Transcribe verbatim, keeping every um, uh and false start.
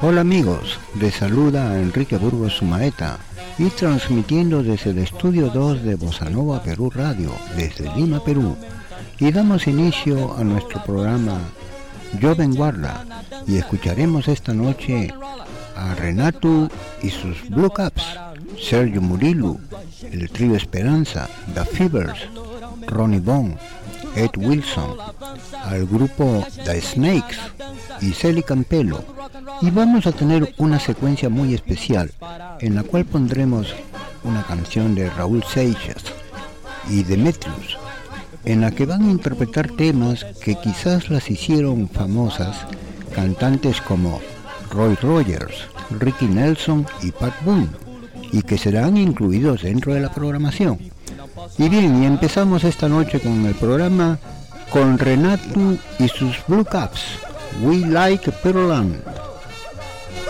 Hola amigos, les saluda Enrique Burgos Sumaeta y transmitiendo desde el estudio dos de Bossa Nova Perú Radio, desde Lima, Perú, y damos inicio a nuestro programa Joven Guarda y escucharemos esta noche a Renato y sus Blue Caps, Sergio Murillo, el Trío Esperanza, The Fevers, Ronnie Bone, Ed Wilson, al grupo The Snakes y Celi Campelo, y vamos a tener una secuencia muy especial en la cual pondremos una canción de Raúl Seixas y Demetrius, en la que van a interpretar temas que quizás las hicieron famosas cantantes como Roy Rogers, Ricky Nelson y Pat Boone, y que serán incluidos dentro de la programación. Y bien, y empezamos esta noche con el programa con Renato y sus Blue Caps, We Like Pearland.